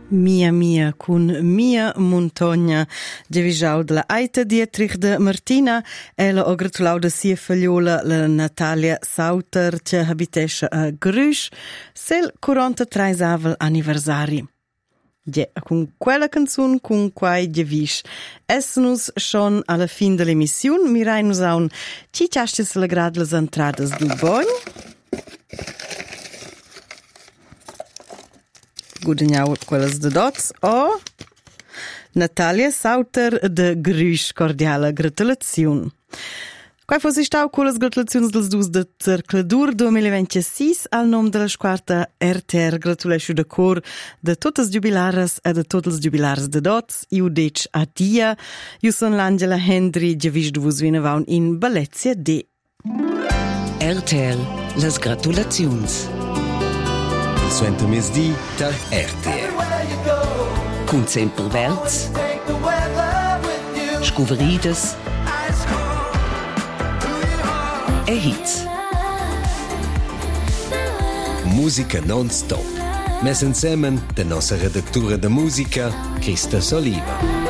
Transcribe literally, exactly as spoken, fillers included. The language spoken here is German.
Mia Mia con Mia Montagna, Gevisau de la Aita Dietrich de Martina, ella ha gratulau da sia figliola la Natalia Sauter, che habitesce a Grüsch, sel quarantatré avel anniversari. Ja, con quella canzone con quai Gevisch. Essenus schon alla fin dell'emissione, mirainus a un ci ciastes la grad las entradas du bogn. Guadagnau quellas de dots o Natalia Sauter de Grüsch, cordiala gratulazione. Quai fosse stau quellas gratulazioni dels dus de Cercladur duemilaventisei al nom della squarta R T R gratulescu de cor de totes jubilares e de totes jubilares de dots. Iu dec a dia. Iu son l'Angela Hendry, Gevisch du vus vinavaun in Bellezia D. R T R, las gratulazions. Suenta mes di ta R T R. Cun sempre verts, scuverides e hits. Musica non-stop. Mes insemen de nossa redactura de musica, Christa Soliva.